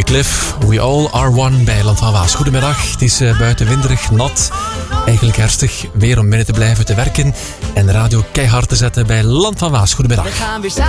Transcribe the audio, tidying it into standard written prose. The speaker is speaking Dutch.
Cliff, We All Are One bij Land van Waas. Goedemiddag, het is buiten winderig, nat, eigenlijk herfstig. Weer om binnen te blijven te werken en de radio keihard te zetten bij Land van Waas. Goedemiddag.